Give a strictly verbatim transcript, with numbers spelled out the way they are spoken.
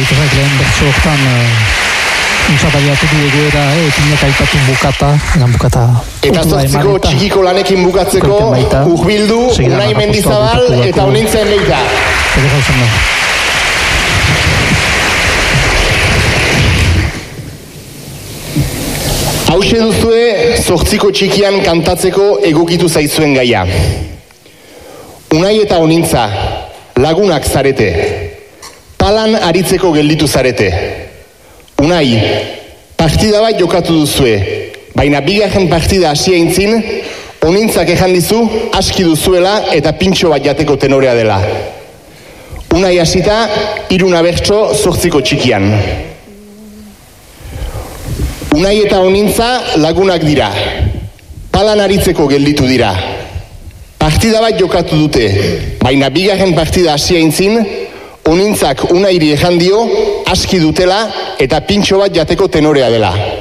Ikerrak lehen bertso hortan untzabaliatu du egoera, etinek aipatu bukata, egan bukata. Eta zortziko txikiko lanekin bukatzeko, Urbildu, Unai Mendizabal eta Onintzen Leita. Ego gauzan da. Hauxe duzue zortziko txikian kantatzeko egokitu zaizuen gaia. Unai eta Onintza, lagunak zarete. Palan aritzeko gelditu zarete. Unai, partida bat jokatu duzue, baina bigarren partida hasia intzin, Onintzak ejan dizu aski duzuela eta pintxo bat jateko tenorea dela. Unai hasita, hiru abertso zortziko txikian. Unai eta Onintza lagunak dira. Palan aritzeko gelditu dira. Partida bat jokatu dute, baina bigarren partida hasia intzin, Onintzak Unairi ejan dio aski dutela eta pintxo bat jateko tenorea dela.